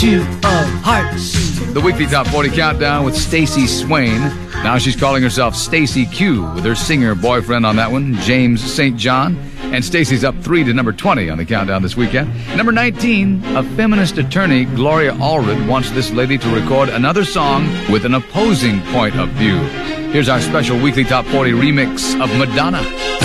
Two of Hearts. The weekly Top 40 Countdown with Stacey Swain. Now she's calling herself Stacey Q with her singer boyfriend on that one, James St. John. And Stacey's up 3 to number 20 on the countdown this weekend. Number 19, a feminist attorney, Gloria Allred, wants this lady to record another song with an opposing point of view. Here's our special weekly Top 40 remix of Madonna.